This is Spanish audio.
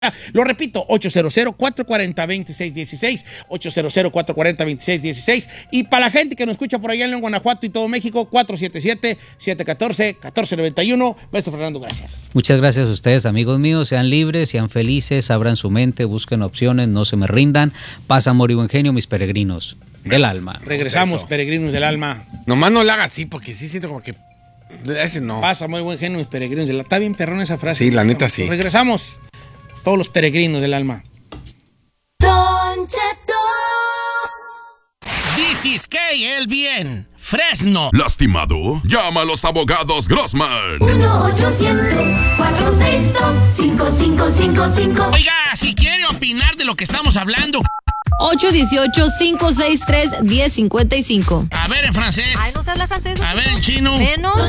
Lo repito, 800-440-2616, 800-440-2616. Y para la gente que nos escucha por allá en Guanajuato y todo México, 477-714-1491. Maestro Fernando, gracias. Muchas gracias a ustedes, amigos míos. Sean libres, sean felices, abran su mente, busquen opciones, no se me rindan. Paz, amor y buen genio, mis peregrinos del alma. Regresamos, peregrinos del alma. Nomás no lo haga así, porque sí siento como que... Ese no. Pasa muy buen genio, mis peregrinos del alma. Está bien perrón esa frase. Sí, la neta sí. Regresamos, todos los peregrinos del alma. Don Cheto. This is KLBN, Fresno. ¿Lastimado? Llama a los abogados Grossman. 1-800-462-5555. Oiga, si quiere opinar de lo que estamos hablando, 818-563-1055. a ver en francés, Ay, no sé hablar francés. a ver en chino. Menos.